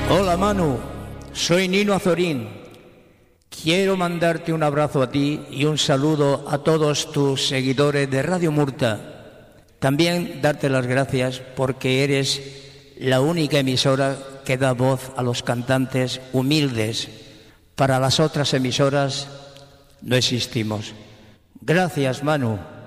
Hola Manu, soy Nino Azorín. Quiero mandarte un abrazo a ti y un saludo a todos tus seguidores de Radio Murta. También darte las gracias porque eres la única emisora que da voz a los cantantes humildes. Para las otras emisoras no existimos. Gracias, Manu.